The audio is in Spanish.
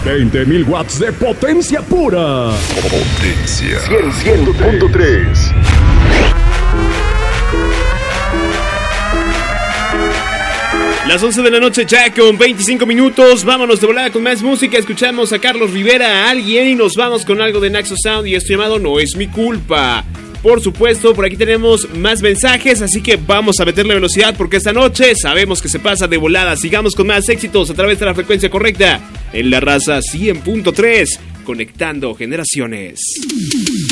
20,000 watts de potencia pura. Potencia 100.3. Las 11 de la noche ya con 25 minutos. Vámonos de volada con más música. Escuchamos a Carlos Rivera, a Alguien, y nos vamos con algo de Naxos Sound y esto llamado No Es Mi Culpa. Por supuesto, por aquí tenemos más mensajes, así que vamos a meterle velocidad porque esta noche sabemos que se pasa de volada. Sigamos con más éxitos a través de la frecuencia correcta en La Raza 100.3, conectando generaciones.